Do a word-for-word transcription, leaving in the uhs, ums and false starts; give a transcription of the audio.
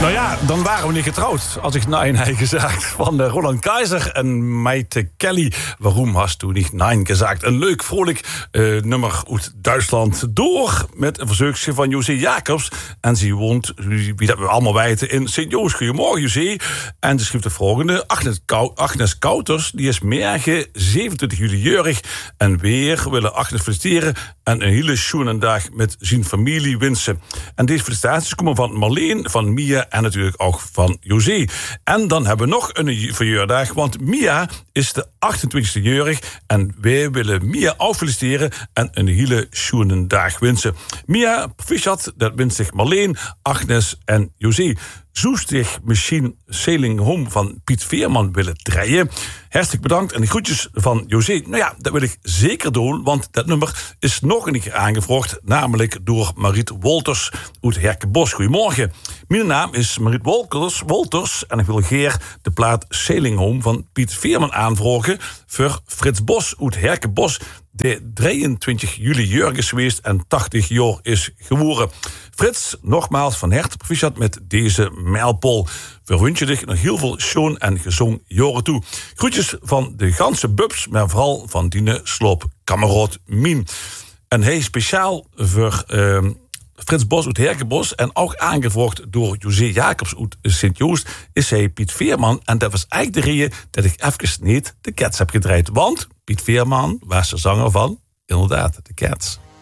Nou ja, dan waren we niet getrouwd. Als ik nein heb gezegd. Van uh, Roland Keizer en Maite Kelly. Waarom hast du niet nein gezegd? Een leuk, vrolijk uh, nummer uit Duitsland. Door met een verzoekje van José Jacobs. En ze woont, wie dat we allemaal weten, in Sint-Joost. Goedemorgen, José. En ze schrijft de volgende. Agnes, Kou- Agnes Kouters, die is morgen zevenentwintig juli jarig. En weer willen Agnes feliciteren. En een hele schoene dag met zijn familie wensen. En deze felicitaties komen van Marleen, van Mia en natuurlijk ook van José. En dan hebben we nog een verjaardag, want Mia is de achtentwintigste jarig. En wij willen Mia ook feliciteren en een hele schoene dag wensen. Mia, proficiat, dat wens zich Marleen, Agnes en José. Zoest zich misschien Sailing Home van Piet Veerman willen draaien. Hartelijk bedankt en de groetjes van José. Nou ja, dat wil ik zeker doen, want dat nummer is nog een keer aangevraagd, namelijk door Mariet Wolters uit Herkenbos. Goedemorgen. Mijn naam is Mariet Wolters, Wolters en ik wil graag de plaat Sailing Home van Piet Veerman aanvragen voor Frits Bos uit Herkenbos, die drieëntwintig juli jarig is geweest en tachtig jaar is geworden. Frits, nogmaals van harte proficiat met deze mijlpaal. We wensen je nog heel veel schoon en gezond jaren toe. Groetjes van de ganse bubs, maar vooral van Dine Sloop, kameraad Mien. En hij speciaal voor uh, Frits Bos uit Herkenbos en ook aangevraagd door José Jacobs uit Sint-Joost is hij Piet Veerman. En dat was eigenlijk de reden dat ik even niet de Cats heb gedraaid. Want Piet Veerman was de zanger van, inderdaad, de Cats.